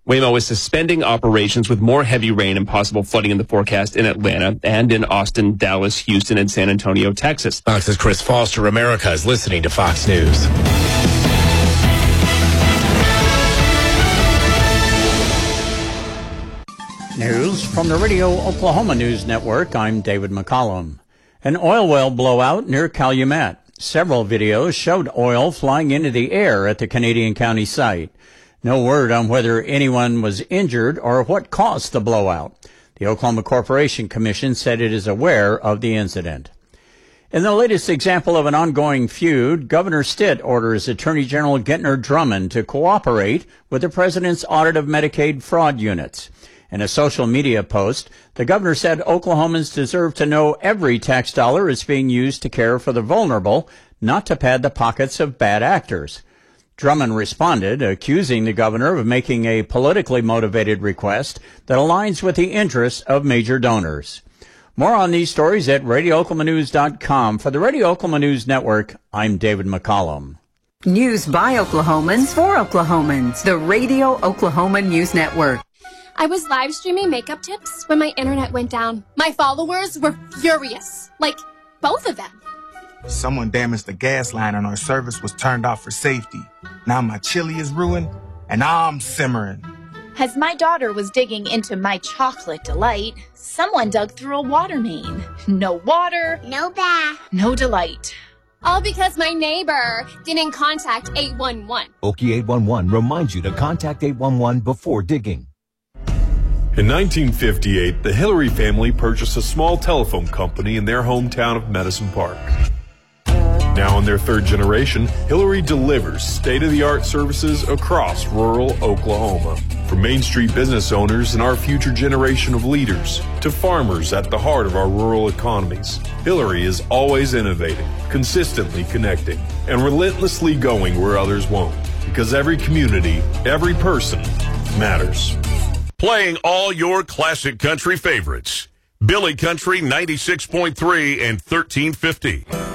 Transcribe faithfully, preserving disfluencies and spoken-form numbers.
Waymo is suspending operations with more heavy rain and possible flooding in the forecast in Atlanta and in Austin, Dallas, Houston, and San Antonio, Texas. Fox's Chris Foster. America is listening to Fox News. News from the Radio Oklahoma News Network. I'm David McCollum. An oil well blowout near Calumet. Several videos showed oil flying into the air at the Canadian County site. No word on whether anyone was injured or what caused the blowout. The Oklahoma Corporation Commission said it is aware of the incident. In the latest example of an ongoing feud, Governor Stitt orders Attorney General Gentner Drummond to cooperate with the president's audit of Medicaid fraud units. In a social media post, the governor said Oklahomans deserve to know every tax dollar is being used to care for the vulnerable, not to pad the pockets of bad actors. Drummond responded, accusing the governor of making a politically motivated request that aligns with the interests of major donors. More on these stories at radio oklahoma news dot com. For the Radio Oklahoma News Network, I'm David McCollum. News by Oklahomans for Oklahomans. The Radio Oklahoma News Network. I was live streaming makeup tips when my internet went down. My followers were furious. Like, both of them. Someone damaged the gas line and our service was turned off for safety. Now my chili is ruined and I'm simmering. As my daughter was digging into my chocolate delight, someone dug through a water main. No water, no bath, no delight. All because my neighbor didn't contact eight one one. Okie eight one one reminds you to contact eight one one before digging. In nineteen fifty-eight, the Hillary family purchased a small telephone company in their hometown of Medicine Park. Now in their third generation, Hillary delivers state-of-the-art services across rural Oklahoma. From Main Street business owners and our future generation of leaders to farmers at the heart of our rural economies, Hillary is always innovating, consistently connecting, and relentlessly going where others won't. Because every community, every person matters. Playing all your classic country favorites. Billy Country ninety-six point three and thirteen fifty.